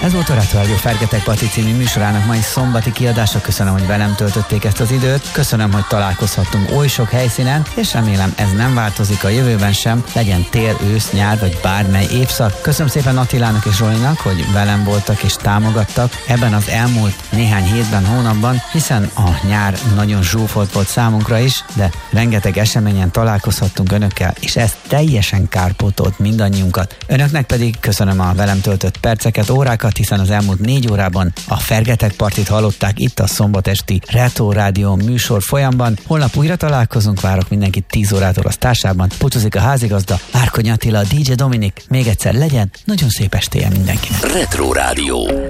Ez volt a Retro Rádió Fergetek Pati című műsorának mai szombati kiadása. Köszönöm, hogy velem töltötték ezt az időt. Köszönöm, hogy találkozhattunk oly sok helyszínen, és remélem ez nem változik a jövőben sem, legyen tél, ősz, nyár vagy bármely évszak. Köszönöm szépen Attilának és Zsolinak, hogy velem voltak és támogattak ebben az elmúlt néhány hétben, hónapban, hiszen a nyár nagyon zsúfolt volt számunkra is, de rengeteg eseményen találkozhattunk önökkel, és ez teljesen kárpótolt mindannyiunkat. Önöknek pedig köszönöm a velem töltött perceket, órákat, hiszen az elmúlt 4 órában a Fergetek Partit hallották itt a szombatesti Retro Rádió műsor folyamban. Holnap újra találkozunk, várok mindenkit 10 órától a társában. Búcsúzik a házigazda, Várkonyi Attila, DJ Dominik. Még egyszer legyen nagyon szép estéje mindenkinek. Retro Rádió.